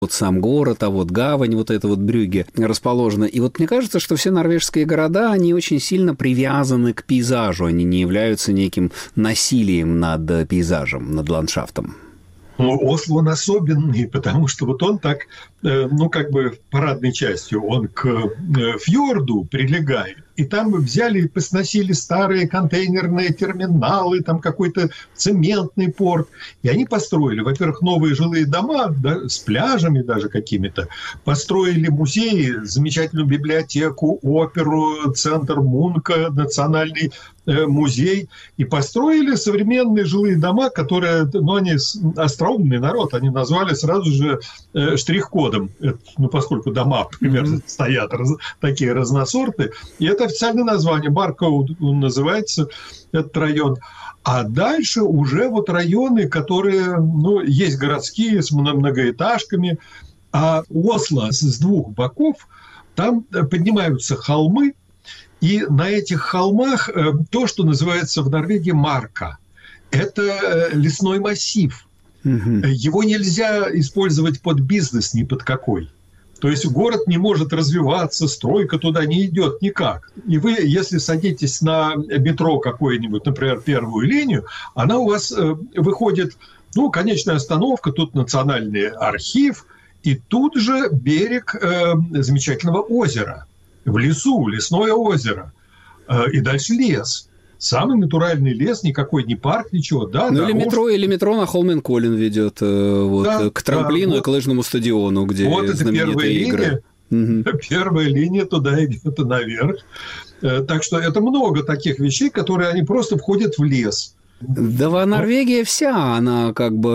вот сам город, а вот гавань, вот это вот Брюгге расположена. И вот мне кажется, что все норвежские города, они очень сильно привязаны к пейзажу, они не являются неким насилием над пейзажем, над ландшафтом. Ну, Осло он особенный, потому что вот он так, ну, как бы парадной частью, он к фьорду прилегает. И там взяли и посносили старые контейнерные терминалы, там какой-то цементный порт. И они построили, во-первых, новые жилые дома, да, с пляжами даже какими-то. Построили музеи, замечательную библиотеку, оперу, центр Мунка, национальный музей. И построили современные жилые дома, которые, ну, они остроумный народ, они назвали сразу же штрих-кодом. Ну, поскольку дома примерно стоят такие разносортные. И это официальное название. Баркоу называется этот район. А дальше уже вот районы, которые, ну, есть городские с многоэтажками. А Осло с двух боков, там поднимаются холмы. И на этих холмах то, что называется в Норвегии марка. Это лесной массив. Его нельзя использовать под бизнес ни под какой. То есть город не может развиваться, стройка туда не идет никак. И вы, если садитесь на метро какое-нибудь, например, первую линию, она у вас выходит, ну, конечная остановка, тут национальный архив, и тут же берег замечательного озера. В лесу, лесное озеро. И дальше лес. Самый натуральный лес, никакой не парк, ничего. Да, ну, или метро на Холменколлен ведет вот, да, к трамплину, да, и к лыжному стадиону, где вот знаменитые игры. Первая линия туда идет наверх. Так что это много таких вещей, которые они просто входят в лес. Да, Норвегия вся, она как бы...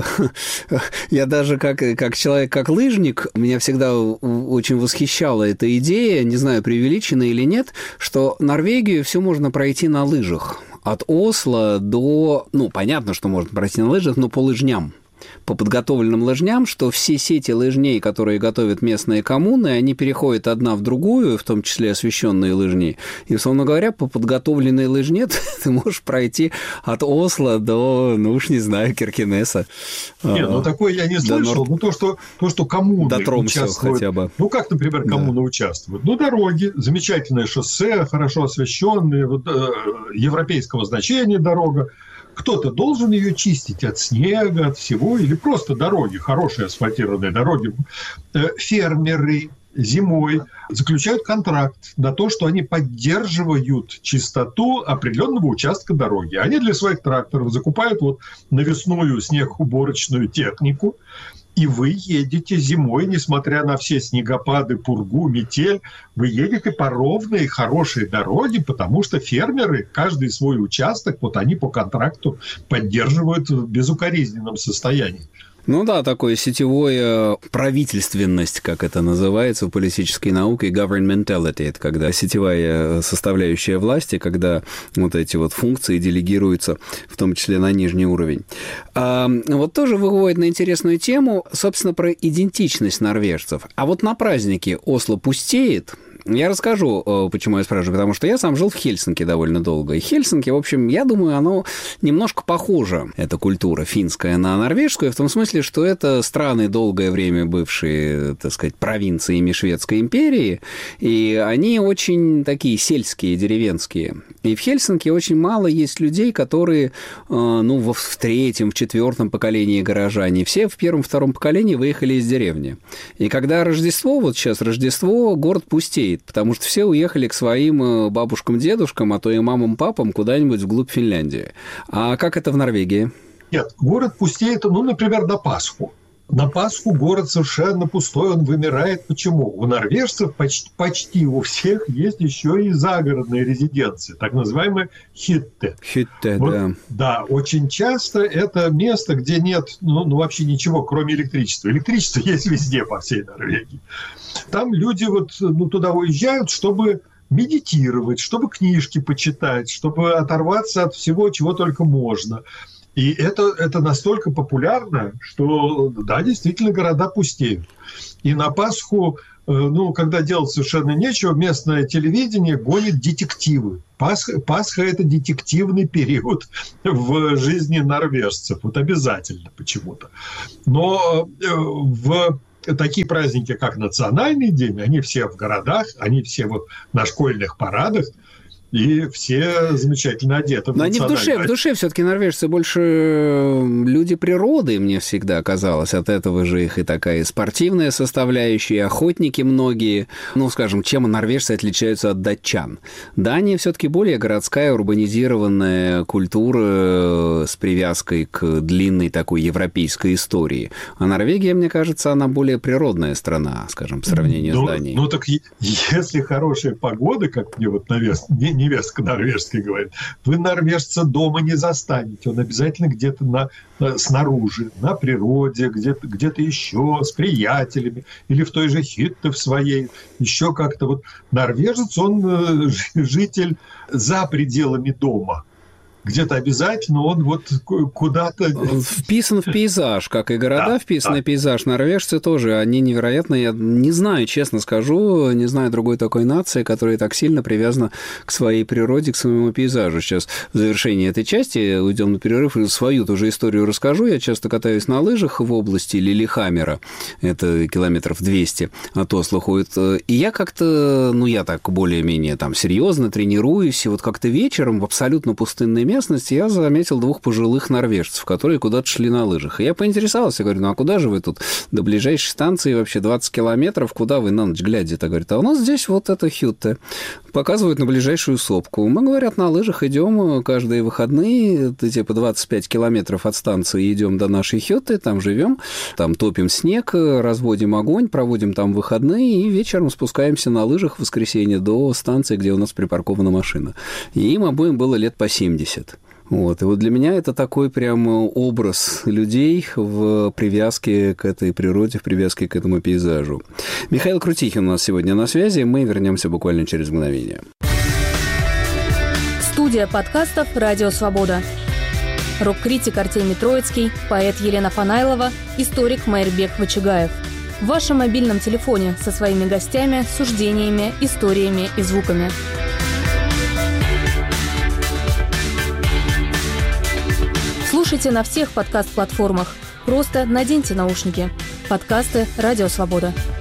Я даже как человек, как лыжник, меня всегда очень восхищала эта идея, не знаю, преувеличена или нет, что Норвегию все можно пройти на лыжах. От Осло до... Ну, понятно, что можно пройти на лыжах, но по лыжням. По подготовленным лыжням, что все сети лыжней, которые готовят местные коммуны, они переходят одна в другую, в том числе освещенные лыжни. И, условно говоря, по подготовленной лыжне ты можешь пройти от Осло до, ну уж не знаю, Киркенеса. Нет, ну такое я не слышал. Ну то, что коммуны участвуют. Хотя бы. Ну как, например, коммуны участвуют? Ну дороги, замечательное шоссе, хорошо освещенные, вот, европейского значения дорога. Кто-то должен ее чистить от снега, от всего, или просто дороги, хорошие асфальтированные дороги. Фермеры зимой заключают контракт на то, что они поддерживают чистоту определенного участка дороги. Они для своих тракторов закупают вот навесную снегоуборочную технику, и вы едете зимой, несмотря на все снегопады, пургу, метель, вы едете по ровной, хорошей дороге, потому что фермеры, каждый свой участок, вот они по контракту поддерживают в безукоризненном состоянии. Ну да, такое сетевое правительственность, как это называется в политической науке, governmentality, это когда сетевая составляющая власти, когда вот эти вот функции делегируются, в том числе на нижний уровень. Вот тоже выводит на интересную тему, собственно, про идентичность норвежцев. А вот на празднике Осло пустеет. Я расскажу, почему я спрашиваю, потому что я сам жил в Хельсинки довольно долго. И Хельсинки, в общем, я думаю, оно немножко похоже, эта культура финская, на норвежскую, в том смысле, что это страны, долгое время бывшие, так сказать, провинциями Шведской империи, и они очень такие сельские, деревенские. И в Хельсинки очень мало есть людей, которые, ну, в третьем, в четвертом поколении горожане. Все в первом, втором поколении выехали из деревни. И когда Рождество, вот сейчас Рождество, город пустеет, потому что все уехали к своим бабушкам, дедушкам, а то и мамам, папам куда-нибудь вглубь Финляндии. А как это в Норвегии? Нет, город пустеет, ну, например, на Пасху. На Пасху город совершенно пустой, он вымирает. Почему? У норвежцев почти у всех есть еще и загородные резиденции, так называемые хитте. Хитте, вот, да. Да, очень часто это место, где нет ну, вообще ничего, кроме электричества. Электричество есть везде по всей Норвегии. Там люди вот, ну, туда уезжают, чтобы медитировать, чтобы книжки почитать, чтобы оторваться от всего, чего только можно. И это настолько популярно, что, да, действительно, города пустеют. И на Пасху, ну, когда делать совершенно нечего, местное телевидение гонит детективы. Пасха – это детективный период в жизни норвежцев. Вот обязательно почему-то. Но в такие праздники, как Национальный день, они все в городах, они все вот на школьных парадах, и все замечательно одеты. Но они в душе все-таки норвежцы больше люди природы, мне всегда казалось. От этого же их и такая спортивная составляющая, и охотники многие. Ну, скажем, чем норвежцы отличаются от датчан? Дания все-таки более городская, урбанизированная культура с привязкой к длинной такой европейской истории. А Норвегия, мне кажется, она более природная страна, скажем, по сравнению с Данией. Ну, так если хорошая погода, как мне вот невестка норвежская говорит, вы норвежца дома не застанете. Он обязательно где-то снаружи, на природе, где-то еще, с приятелями, или в той же Хютте в своей, еще как-то. Вот норвежец, он житель за пределами дома. Где-то обязательно он вот куда-то... Вписан в пейзаж, как и города вписаны в пейзаж. Норвежцы тоже, они невероятно... Я не знаю, честно скажу, не знаю другой такой нации, которая так сильно привязана к своей природе, к своему пейзажу. Сейчас в завершении этой части уйдем на перерыв и свою тоже историю расскажу. Я часто катаюсь на лыжах в области Лилихаммера. Это километров 200 от Осло ходит. И я как-то, я так более-менее там серьезно тренируюсь. И вот как-то вечером в абсолютно пустынной местности я заметил двух пожилых норвежцев, которые куда-то шли на лыжах. И я поинтересовался, говорю, а куда же вы тут? До ближайшей станции вообще 20 километров, куда вы на ночь глядите? Говорит, а у нас здесь вот это Хютте. Показывают на ближайшую сопку. Мы, говорят, на лыжах идем каждые выходные, типа 25 километров от станции идем до нашей Хютте, там живем, там топим снег, разводим огонь, проводим там выходные и вечером спускаемся на лыжах в воскресенье до станции, где у нас припаркована машина. И им обоим было лет по 70. Вот. И вот для меня это такой прям образ людей в привязке к этой природе, в привязке к этому пейзажу. Михаил Крутихин у нас сегодня на связи. Мы вернемся буквально через мгновение. Студия подкастов «Радио Свобода». Рок-критик Артемий Троицкий, поэт Елена Фанайлова, историк Майрбек Вачигаев. В вашем мобильном телефоне со своими гостями, суждениями, историями и звуками. Слушайте на всех подкаст-платформах. Просто наденьте наушники. Подкасты «Радио Свобода».